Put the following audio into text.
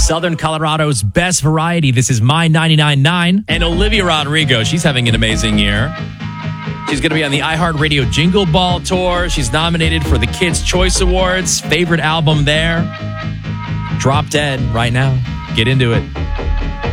Southern Colorado's best variety. This is My 99.9. And Olivia Rodrigo, she's having an amazing year. She's going to be on the iHeartRadio Jingle Ball Tour. She's nominated for the Kids' Choice Awards. Favorite album there. Drop Dead right now. Get into it.